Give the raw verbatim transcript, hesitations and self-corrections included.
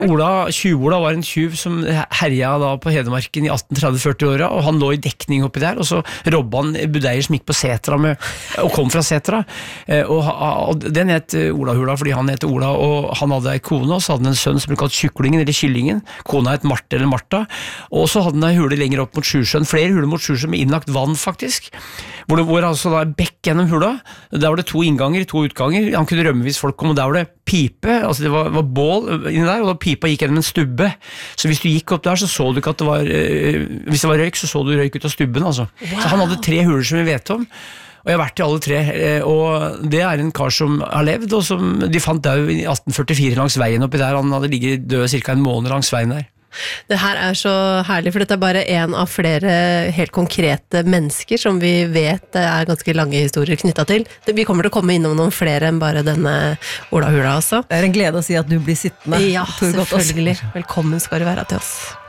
Ola, tjuv-Ola var en tjuv som herja da på Hedmarken i atten tretti-førti-åra, og han lå i dekning oppi der, og så robba han budeier som gikk på setra med, og kom fra setra, og, og den het Ola-hula fordi han het Ola, og han hadde ei kone, og så hadde han en sønn som ble kalt Tjuklingen eller Kyllingen, kona het Marte eller Martha, og så hadde han ei hule lenger opp mot Sjusjøen, flere huler mot Sjusjøen med innlagt vann faktisk, hvor det var altså da bekk gjennom hula, der var det to innganger, to utganger, han kunne rømme hvis folk kom, og der var det pipe, altså det var, var bål inni der, og da pipa gikk gjennom en stubbe, så hvis du gikk opp der så så du ikke at det var, øh, hvis det var røyk så så du røyk ut av stubben altså. Wow. Så han hadde tre huler som vi vet om, og jeg har vært i alle tre, og det er en kar som har levd, og som de fant død i atten førtifire langs veien oppi der, han hadde ligget død cirka en måned langs veien der. Det her er så herlig, for dette er bare en av flere helt konkrete mennesker som vi vet er ganske lange historier knyttet til. Vi kommer til å komme innom noen flere enn bare denne Ola Hula også. Det er en glede å si at du blir sittende. Ja, selvfølgelig. Velkommen skal du være til oss.